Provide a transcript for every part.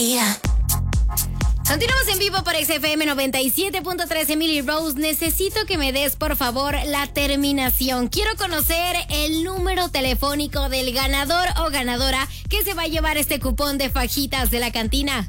Continuamos en vivo por XFM 97.3. Emily Rose, necesito que me des, por favor, la terminación. Quiero conocer el número telefónico del ganador o ganadora que se va a llevar este cupón de fajitas de la cantina.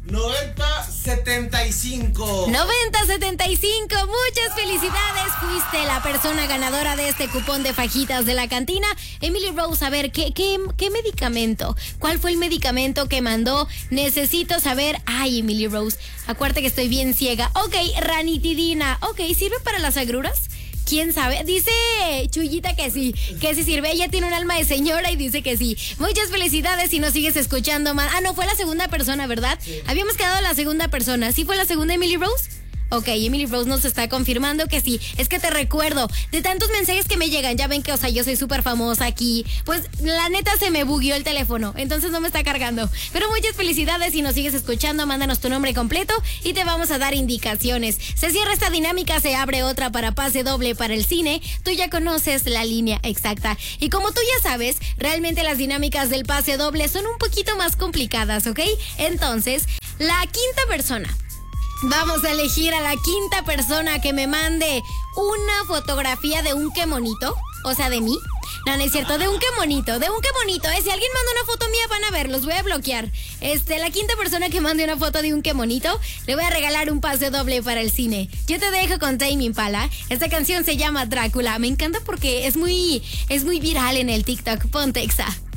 9075. 9075, muchas felicidades. Fuiste la persona ganadora de este cupón de fajitas de la cantina. Emily Rose, a ver, ¿qué medicamento? ¿Cuál fue el medicamento que mandó? Necesito saber. Ay, Emily Rose, acuérdate que estoy bien ciega. Ok, ranitidina. Ok, ¿sirve para las agruras? ¿Quién sabe? Dice Chuyita que sí sirve. Ella tiene un alma de señora y dice que sí. Muchas felicidades si nos sigues escuchando, man. Ah, no, fue la segunda persona, ¿verdad? Sí. Habíamos quedado la segunda persona. ¿Sí fue la segunda, Emily Rose? Ok, Emily Rose nos está confirmando que sí. Es que te recuerdo, de tantos mensajes que me llegan, ya ven que, o sea, yo soy súper famosa aquí. Pues la neta se me bugueó el teléfono, entonces no me está cargando. Pero muchas felicidades si nos sigues escuchando, mándanos tu nombre completo y te vamos a dar indicaciones. Se cierra esta dinámica, se abre otra para pase doble para el cine. Tú ya conoces la línea exacta. Y como tú ya sabes, realmente las dinámicas del pase doble son un poquito más complicadas, ¿ok? Entonces, la quinta persona. Vamos a elegir a la quinta persona que me mande una fotografía de un qué monito, o sea, de mí. No, no es cierto, de un qué monito. Si alguien manda una foto mía, van a ver, los voy a bloquear. La quinta persona que mande una foto de un qué monito, le voy a regalar un pase doble para el cine. Yo te dejo con Tame Impala. Esta canción se llama Drácula. Me encanta porque es muy viral en el TikTok. Ponte Exa.